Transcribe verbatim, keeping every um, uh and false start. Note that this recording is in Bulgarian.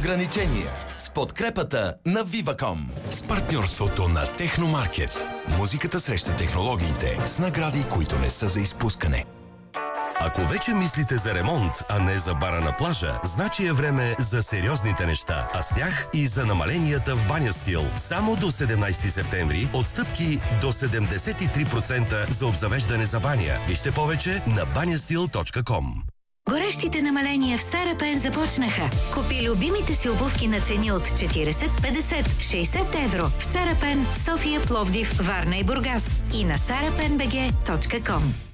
ограничения с подкрепата на Viva.com. С партньорството на Техномаркет. Музиката среща технологиите с награди, които не са за изпускане. Ако вече мислите за ремонт, а не за бара на плажа, значи е време за сериозните неща, а с тях и за намаленията в Баня Стил. Само до седемнайсети септември отстъпки до седемдесет и три процента за обзавеждане за баня. Вижте повече на банястил точка ком. Горещите намаления в Сарапен започнаха. Купи любимите си обувки на цени от четирийсет, петдесет, шейсет евро в Сарапен, София, Пловдив, Варна и Бургас и на сарапен точка би джи точка ком.